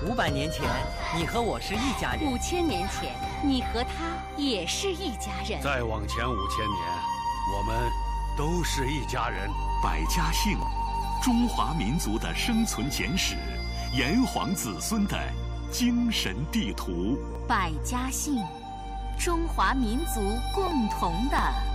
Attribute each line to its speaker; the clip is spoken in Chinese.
Speaker 1: 500年前，你和我是一家人
Speaker 2: ；5000年前，你和他也是一家人；
Speaker 3: 再往前5000年，我们都是一家人。
Speaker 4: 百家姓，中华民族的生存简史，炎黄子孙的精神地图。
Speaker 2: 百家姓，中华民族共同的